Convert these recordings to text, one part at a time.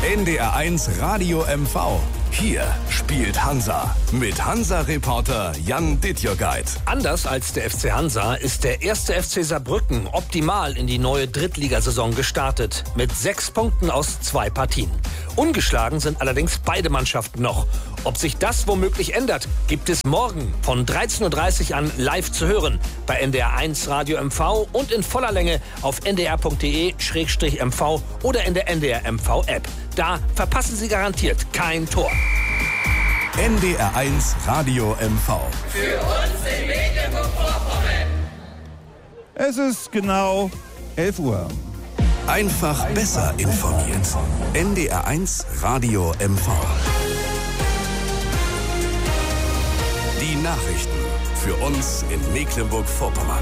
NDR1 Radio MV. Hier spielt Hansa mit Hansa-Reporter Jan Dittjörgeit. Anders als der FC Hansa ist der erste FC Saarbrücken optimal in die neue Drittligasaison gestartet. Mit 6 Punkten aus 2 Partien. Ungeschlagen sind allerdings beide Mannschaften noch. Ob sich das womöglich ändert, gibt es morgen von 13.30 Uhr an live zu hören bei NDR1 Radio MV und in voller Länge auf ndr.de/mv oder in der NDR MV App. Da verpassen Sie garantiert kein Tor. NDR1 Radio MV. Für uns in Mecklenburg-Vorpommern. Es ist genau 11 Uhr. Einfach besser informiert. NDR1 Radio MV. Die Nachrichten für uns in Mecklenburg-Vorpommern.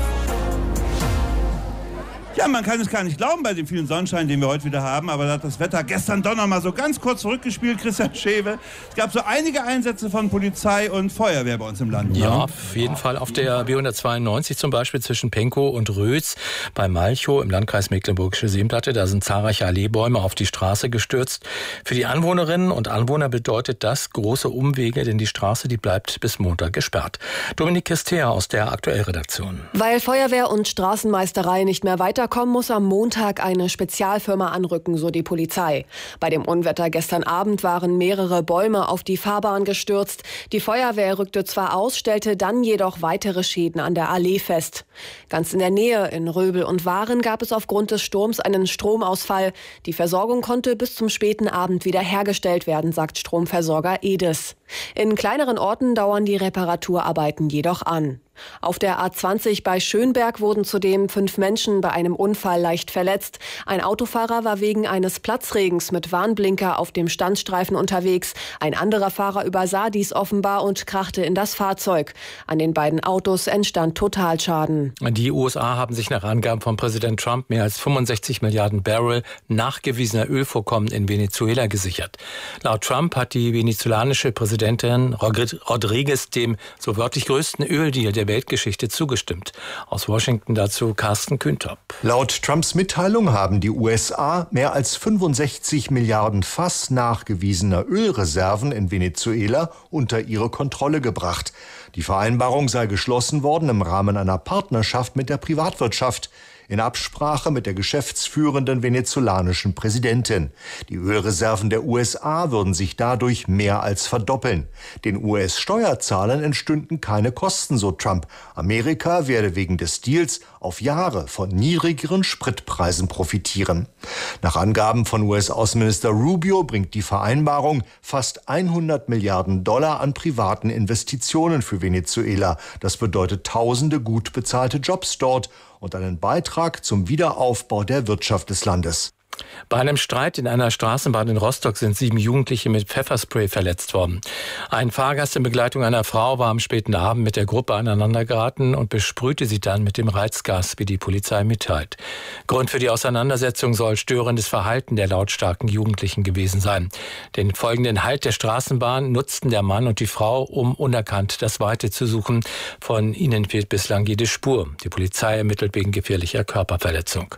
Ja, man kann es gar nicht glauben bei dem vielen Sonnenschein, den wir heute wieder haben, aber da hat das Wetter gestern doch noch mal so ganz kurz zurückgespielt, Christian Schewe. Es gab so einige Einsätze von Polizei und Feuerwehr bei uns im Land. Ja, auf jeden Fall auf der B192 zum Beispiel zwischen Penkow und Rötz bei Malchow im Landkreis Mecklenburgische Seenplatte. Da sind zahlreiche Alleebäume auf die Straße gestürzt. Für die Anwohnerinnen und Anwohner bedeutet das große Umwege, denn die Straße, die bleibt bis Montag gesperrt. Dominik Kestea aus der Aktuellredaktion. Weil Feuerwehr und Straßenmeisterei nicht mehr weiterkommen, muss am Montag eine Spezialfirma anrücken, so die Polizei. Bei dem Unwetter gestern Abend waren mehrere Bäume auf die Fahrbahn gestürzt. Die Feuerwehr rückte zwar aus, stellte dann jedoch weitere Schäden an der Allee fest. Ganz in der Nähe, in Röbel und Waren, gab es aufgrund des Sturms einen Stromausfall. Die Versorgung konnte bis zum späten Abend wieder hergestellt werden, sagt Stromversorger Edis. In kleineren Orten dauern die Reparaturarbeiten jedoch an. Auf der A20 bei Schönberg wurden zudem 5 Menschen bei einem Unfall leicht verletzt. Ein Autofahrer war wegen eines Platzregens mit Warnblinker auf dem Standstreifen unterwegs. Ein anderer Fahrer übersah dies offenbar und krachte in das Fahrzeug. An den beiden Autos entstand Totalschaden. Die USA haben sich nach Angaben von Präsident Trump mehr als 65 Milliarden Barrel nachgewiesener Ölvorkommen in Venezuela gesichert. Laut Trump hat die venezolanische Präsidentin Rodriguez dem so wörtlich größten Öldeal der Weltgeschichte zugestimmt. Aus Washington dazu Carsten Küntop. Laut Trumps Mitteilung haben die USA mehr als 65 Milliarden Fass nachgewiesener Ölreserven in Venezuela unter ihre Kontrolle gebracht. Die Vereinbarung sei geschlossen worden im Rahmen einer Partnerschaft mit der Privatwirtschaft, in Absprache mit der geschäftsführenden venezolanischen Präsidentin. Die Ölreserven der USA würden sich dadurch mehr als verdoppeln. Den US-Steuerzahlern entstünden keine Kosten, so Trump. Amerika werde wegen des Deals auf Jahre von niedrigeren Spritpreisen profitieren. Nach Angaben von US-Außenminister Rubio bringt die Vereinbarung fast 100 Milliarden Dollar an privaten Investitionen für Venezuela. Das bedeutet tausende gut bezahlte Jobs dort und einen Beitrag zum Wiederaufbau der Wirtschaft des Landes. Bei einem Streit in einer Straßenbahn in Rostock sind 7 Jugendliche mit Pfefferspray verletzt worden. Ein Fahrgast in Begleitung einer Frau war am späten Abend mit der Gruppe aneinander geraten und besprühte sie dann mit dem Reizgas, wie die Polizei mitteilt. Grund für die Auseinandersetzung soll störendes Verhalten der lautstarken Jugendlichen gewesen sein. Den folgenden Halt der Straßenbahn nutzten der Mann und die Frau, um unerkannt das Weite zu suchen. Von ihnen fehlt bislang jede Spur. Die Polizei ermittelt wegen gefährlicher Körperverletzung.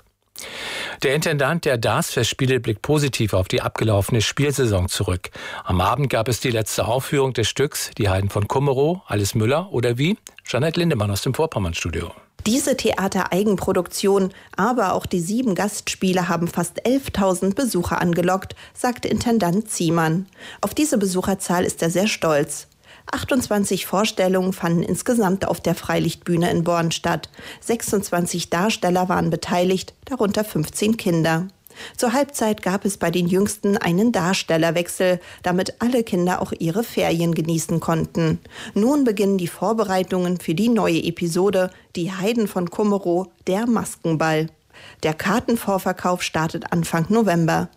Der Intendant der DAS-Festspiele blickt positiv auf die abgelaufene Spielsaison zurück. Am Abend gab es die letzte Aufführung des Stücks Die Heiden von Kummerow, Alice Müller oder wie? Jeanette Lindemann aus dem Vorpommernstudio. Diese Theater-Eigenproduktion, aber auch die 7 Gastspiele haben fast 11.000 Besucher angelockt, sagte Intendant Ziemann. Auf diese Besucherzahl ist er sehr stolz. 28 Vorstellungen fanden insgesamt auf der Freilichtbühne in Born statt. 26 Darsteller waren beteiligt, darunter 15 Kinder. Zur Halbzeit gab es bei den Jüngsten einen Darstellerwechsel, damit alle Kinder auch ihre Ferien genießen konnten. Nun beginnen die Vorbereitungen für die neue Episode Die Heiden von Kummerow, der Maskenball. Der Kartenvorverkauf startet Anfang November.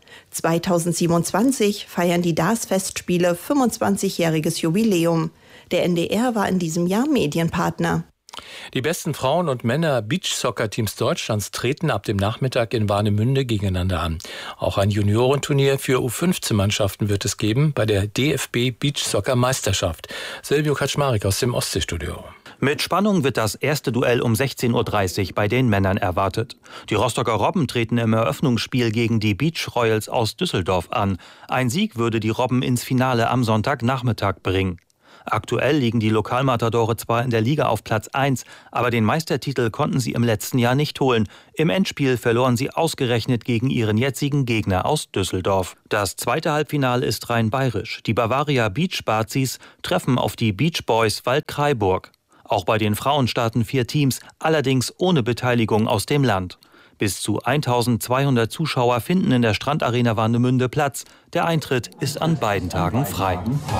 2027 feiern die DAS-Festspiele 25-jähriges Jubiläum. Der NDR war in diesem Jahr Medienpartner. Die besten Frauen- und Männer-Beachsoccer-Teams Deutschlands treten ab dem Nachmittag in Warnemünde gegeneinander an. Auch ein Juniorenturnier für U15-Mannschaften wird es geben bei der DFB Beachsoccer-Meisterschaft. Silvio Kaczmarek aus dem Ostseestudio. Mit Spannung wird das erste Duell um 16:30 Uhr bei den Männern erwartet. Die Rostocker Robben treten im Eröffnungsspiel gegen die Beach Royals aus Düsseldorf an. Ein Sieg würde die Robben ins Finale am Sonntagnachmittag bringen. Aktuell liegen die Lokalmatadore zwar in der Liga auf Platz 1, aber den Meistertitel konnten sie im letzten Jahr nicht holen. Im Endspiel verloren sie ausgerechnet gegen ihren jetzigen Gegner aus Düsseldorf. Das zweite Halbfinale ist rein bayerisch. Die Bavaria Beach Bazis treffen auf die Beach Boys Waldkraiburg. Auch bei den Frauen starten 4 Teams, allerdings ohne Beteiligung aus dem Land. Bis zu 1200 Zuschauer finden in der Strandarena Warnemünde Platz. Der Eintritt ist an beiden Tagen frei.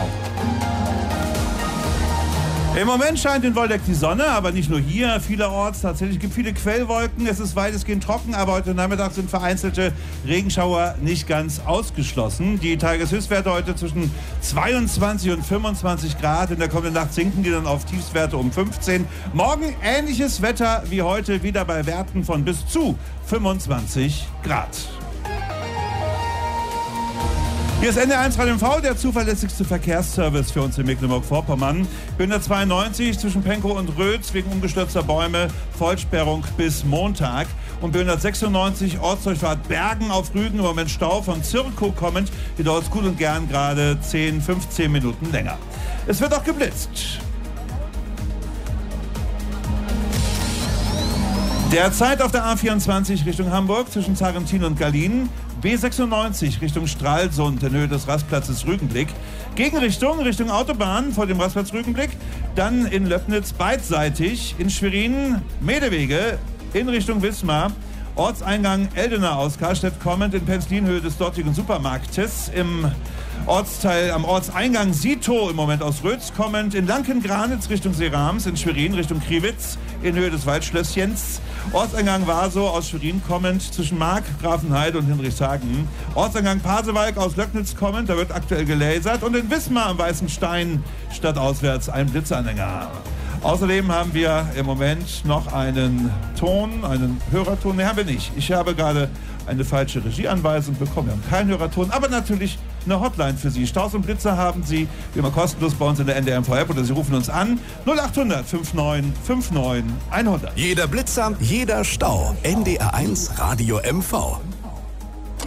Im Moment scheint in Woldeck die Sonne, aber nicht nur hier, vielerorts. Tatsächlich gibt es viele Quellwolken. Es ist weitestgehend trocken, aber heute Nachmittag sind vereinzelte Regenschauer nicht ganz ausgeschlossen. Die Tageshöchstwerte heute zwischen 22 und 25 Grad. In der kommenden Nacht sinken die dann auf Tiefstwerte um 15. Morgen ähnliches Wetter wie heute, wieder bei Werten von bis zu 25 Grad. Hier ist NDR1 Radio MV, der zuverlässigste Verkehrsservice für uns in Mecklenburg-Vorpommern. B192 zwischen Pankow und Rötz wegen umgestürzter Bäume, Vollsperrung bis Montag. Und B196 Ortsdurchfahrt Bergen auf Rügen, im Moment Stau von Zirkow kommend. Hier dauert es gut und gern gerade 10, 15 Minuten länger. Es wird auch geblitzt. Derzeit auf der A24 Richtung Hamburg zwischen Zarentin und Gallien. B96 Richtung Stralsund in Höhe des Rastplatzes Rügenblick. Gegenrichtung Richtung Autobahn vor dem Rastplatz Rügenblick. Dann in Löbnitz beidseitig. In Schwerin Medewege in Richtung Wismar. Ortseingang Eldener aus Karlstedt kommend in Penzlin Höhe des dortigen Supermarktes. Im Ortsteil am Ortseingang Sito im Moment aus Rötz kommend. In Lanken-Granitz Richtung Serams. In Schwerin Richtung Kriwitz in Höhe des Waldschlösschens. Ortseingang Warsow aus Schwerin kommend zwischen Mark, Grafenheide und Hinrichshagen. Ortseingang Pasewalk aus Löcknitz kommend, da wird aktuell gelasert. Und in Wismar am Weißen Stein stadtauswärts ein Blitzanhänger. Außerdem haben wir im Moment noch einen Hörerton. Ne, haben wir nicht. Ich habe gerade eine falsche Regieanweisung bekommen. Wir haben keinen Hörerton, aber natürlich eine Hotline für Sie. Staus und Blitzer haben Sie wie immer kostenlos bei uns in der NDR-MV-App oder Sie rufen uns an 0800 59 59 100. Jeder Blitzer, jeder Stau. NDR1 Radio MV.